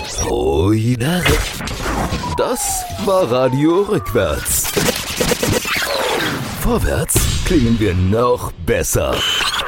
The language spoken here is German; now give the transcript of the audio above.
Hui, das war Radio Rückwärts. Vorwärts klingen wir noch besser.